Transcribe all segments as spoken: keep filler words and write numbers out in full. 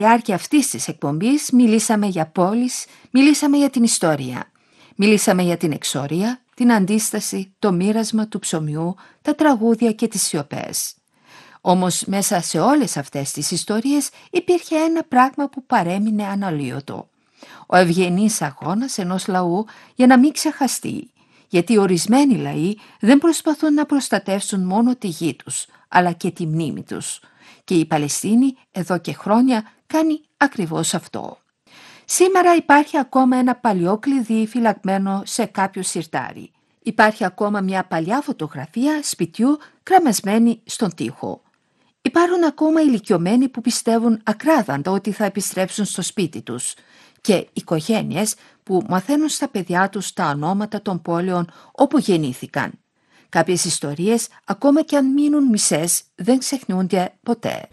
διάρκεια αυτής της εκπομπής μιλήσαμε για πόλεις, μιλήσαμε για την ιστορία, μιλήσαμε για την εξορία, την αντίσταση, το μοίρασμα του ψωμιού, τα τραγούδια και τις σιωπές. Όμως μέσα σε όλες αυτές τις ιστορίες υπήρχε ένα πράγμα που παρέμεινε αναλύωτο. Ο ευγενής αγώνας ενός λαού για να μην ξεχαστεί, γιατί ορισμένοι λαοί δεν προσπαθούν να προστατεύσουν μόνο τη γη τους, αλλά και τη μνήμη τους. Και η Παλαιστίνη εδώ και χρόνια κάνει ακριβώς αυτό. Σήμερα υπάρχει ακόμα ένα παλιό κλειδί φυλαγμένο σε κάποιο σιρτάρι. Υπάρχει ακόμα μια παλιά φωτογραφία σπιτιού κραμασμένη στον τοίχο. Υπάρχουν ακόμα ηλικιωμένοι που πιστεύουν ακράδαντα ότι θα επιστρέψουν στο σπίτι τους και οικογένειες που μαθαίνουν στα παιδιά τους τα ονόματα των πόλεων όπου γεννήθηκαν. Κάποιες ιστορίες, ακόμα και αν μείνουν μισές, δεν ξεχνιούνται ποτέ.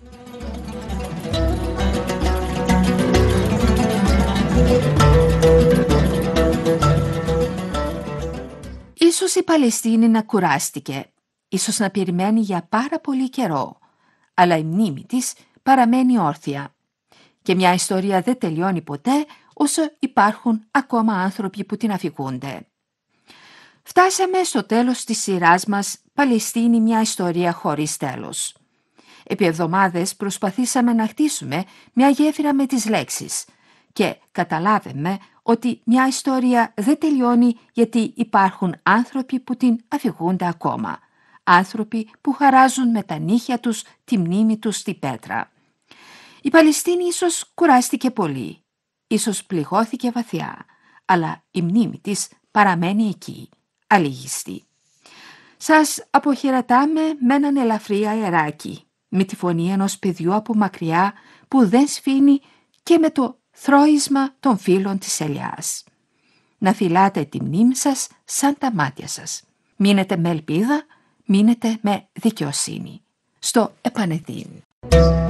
Ίσως η Παλαιστίνη να κουράστηκε, ίσως να περιμένει για πάρα πολύ καιρό, αλλά η μνήμη της παραμένει όρθια. Και μια ιστορία δεν τελειώνει ποτέ όσο υπάρχουν ακόμα άνθρωποι που την αφηγούνται. Φτάσαμε στο τέλος της σειράς μας «Παλαιστίνη, μια ιστορία χωρίς τέλος». Επί εβδομάδες προσπαθήσαμε να χτίσουμε μια γέφυρα με τις λέξεις και καταλάβαμε ότι μια ιστορία δεν τελειώνει γιατί υπάρχουν άνθρωποι που την αφηγούνται ακόμα. Άνθρωποι που χαράζουν με τα νύχια τους τη μνήμη τους στη πέτρα. Η Παλαιστίνη ίσως κουράστηκε πολύ, ίσως πληγώθηκε βαθιά, αλλά η μνήμη της παραμένει εκεί, αλίγιστη. Σας αποχαιρετάμε με έναν ελαφρύ αεράκι, με τη φωνή ενός παιδιού από μακριά που δεν σφήνει και με το θρώισμα των φύλων της ελιάς. Να φυλάτε τη μνήμη σας σαν τα μάτια σας. Μείνετε με ελπίδα, μείνετε με δικαιοσύνη. Στο επανεδίν.